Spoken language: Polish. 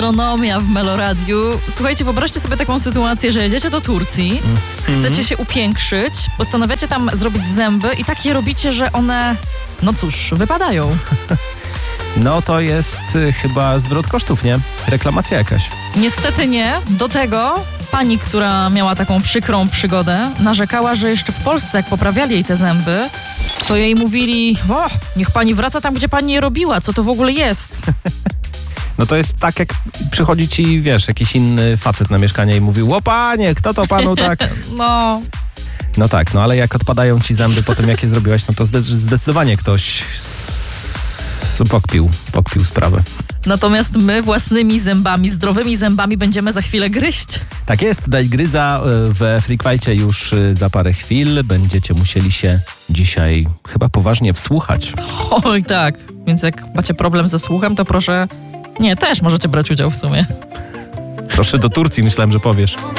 Gastronomia w Meloradiu. Słuchajcie, wyobraźcie sobie taką sytuację, że jedziecie do Turcji, chcecie się upiększyć, postanawiacie tam zrobić zęby i tak je robicie, że one, no cóż, wypadają. No to jest chyba zwrot kosztów, nie? Reklamacja jakaś. Niestety nie. Do tego pani, która miała taką przykrą przygodę, narzekała, że jeszcze w Polsce, jak poprawiali jej te zęby, to jej mówili: o, niech pani wraca tam, gdzie pani je robiła, co to w ogóle jest? No to jest tak, jak przychodzi ci, wiesz, jakiś inny facet na mieszkanie i mówi: o panie, kto to panu tak? No. No tak, no ale jak odpadają ci zęby po tym, jak je zrobiłaś, no to zdecydowanie ktoś pokpił sprawę. Natomiast my własnymi zębami, zdrowymi zębami będziemy za chwilę gryźć. Tak jest, Daj Gryza we Freakwajcie już za parę chwil. Będziecie musieli się dzisiaj chyba poważnie wsłuchać. Oj tak, więc jak macie problem ze słuchem, to proszę... Nie, też możecie brać udział w sumie. Proszę do Turcji, myślałem, że powiesz.